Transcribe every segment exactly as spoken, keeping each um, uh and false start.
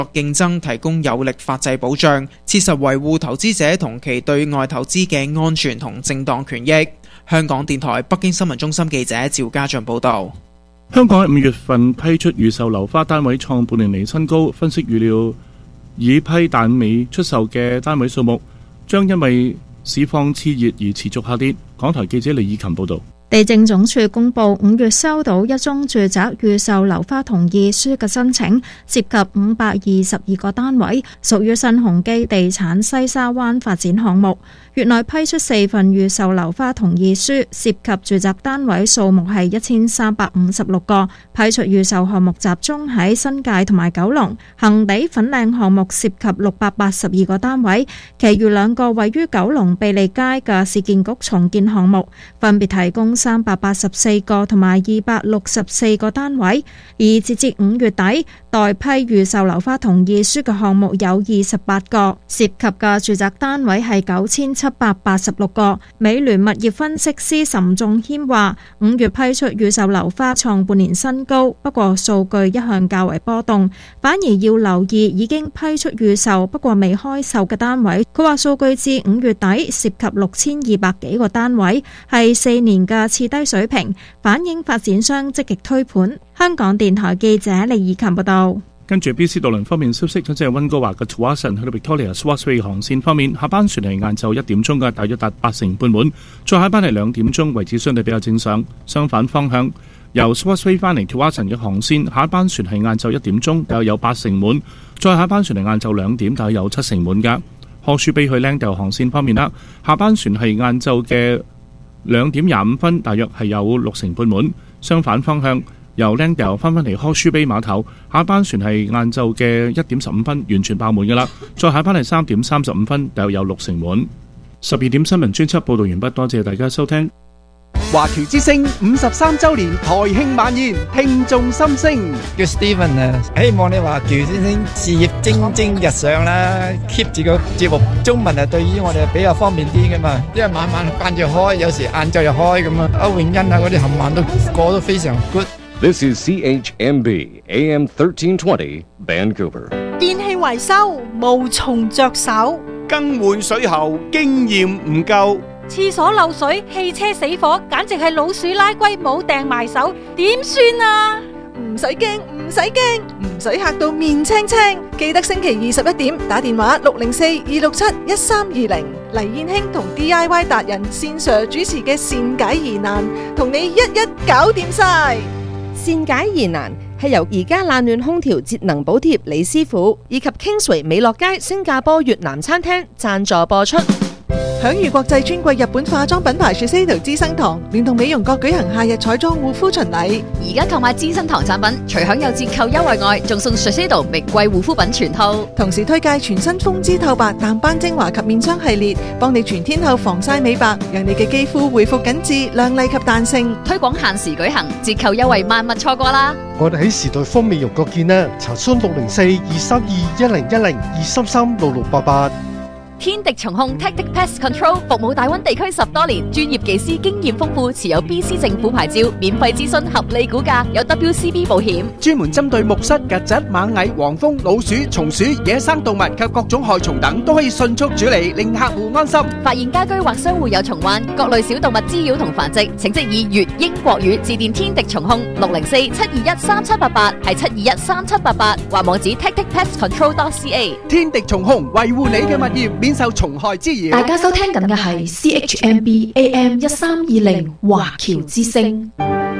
競爭提供有力法制保障，切實維護投資者同其對外投資嘅安全同正當權益。香港電台北京新聞中心記者趙家俊報道。 香港喺五月份批出預售樓花單位創半年嚟新高，分析預料已批但未出售嘅單位數目將因為市況熾熱而持續下跌。港台記者李以琴報道。 地政總署公布五月收到一宗住宅預售樓花同意書嘅申請，涉及五百二十二個單位，屬於新鴻基地產西沙灣發展項目。月內批出四份預售樓花同意書，涉及住宅單位數目係一千三百五十六個。批出預售項目集中喺新界同埋九龍，恆地粉嶺項目涉及六百八十二個單位，其餘兩個位於九龍庇利街嘅市建局重建項目，分別提供三百八十四個同埋二百六十四個單位。而截至五月底，待批預售樓花同意書嘅項目有二十八個，涉及嘅住宅單位係九千七百八十六個。美聯物業分析師岑仲謙話：五月批出預售樓花創半年新高，不過數據一向較為波動，反而要留意已經批出預售不過未開售嘅單位。佢話數據至五月底涉及六千二百幾個單位，係四年嘅次低水平，反映發展商積極推盤。香港電台記者李以琴報道。 跟住 B C 渡輪方面消息，即係溫哥華嘅 Tsawwassen 去到 Victoria Swansea 航線方面，下班船係晏晝一點鐘嘅，大約達八成半滿；再下班係兩點鐘，位置相對比較正常。相反方向，由 Swansea 翻嚟 Tsawwassen 嘅航線，下班船係晏晝一點鐘，大約有八成滿；再下班船係晏晝兩點，大約有七成滿㗎。荷樹比去 Langdale 航線方面啦，下班船係晏晝嘅兩點廿五分，大約係有六成半滿；相反方向，由 Langdale 翻返嚟柯舒比碼頭，下班船係晏晝嘅一點十五分，完全爆滿㗎啦。再下班係三點三十五分，大約有六成滿。十二點新聞專輯報導完畢，多謝大家收聽。 華僑之聲五十三週年台慶晚宴，聽眾心聲。 叫 Steven 啊，希望你華僑之聲事業蒸蒸日上啦 ，keep 住個節目中文啊，對於我哋比較方便啲㗎嘛，因為晚晚間住開，有時晏晝又開咁啊。歐永欣啊嗰啲冚唪唥都過得非常 good。This is C H M B A M thirteen twenty Vancouver。 電器維修無從着手， 更換水喉經驗唔夠， 廁所漏水、汽車死火，簡直係老鼠拉龜冇掟埋手，點算啊？ 唔使驚，唔使驚，唔使嚇到面青青。記得星期二十一點打電話六零四二六七一三二零，黎燕卿同 D I Y 達人線上主持嘅善解疑難，同你一一搞掂晒。 善解疑難係由而家冷暖空調節能補貼李師傅以及 Kingsway 美樂街新加坡越南餐廳贊助播出。 享譽國際專櫃日本化妝品牌 Shiseido 資生堂聯同美容閣舉行夏日彩妝護膚巡禮， 而家購買資生堂產品，除享有折扣優惠外，仲送 Shiseido 名貴護膚品全套。 同時推介全新風姿透白淡斑精華及面霜系列，幫你全天候防曬美白，讓你嘅肌膚恢復緊緻、亮麗及彈性。 推廣限時舉行，折扣優惠萬勿錯過啦！ 我哋喺時代方美容閣見啦，查詢六零四二三二一零一零二三三六六八八。 天敵蟲控 Tactic Pest Control 服務大灣地區十多年，專業技師經驗豐富，持有 B C 政府牌照，免費諮詢，合理估價，有 W C B 保險， 專門針對木虱、曱甴、螞蟻、黃蜂、老鼠、松鼠、野生動物及各種害蟲等，都可以迅速處理，令客戶安心。 發現家居或商戶有蟲患、各類小動物滋擾同繁殖，請即以粵英國語致電天敵蟲控六零四七二一三七八八，係七二一三七八八，或網址 tactic pest control dot c a。 天敵蟲控維護你嘅物業，免受蟲害滋擾。 大家收聽緊嘅係 C H M B A M 一三二零華僑之聲。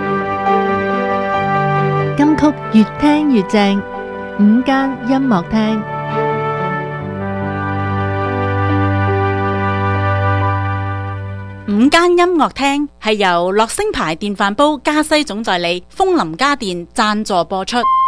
金曲越聽越正，午間音樂廳。 午間音樂廳係由樂聲牌電飯煲加西總代理楓林家電贊助播出。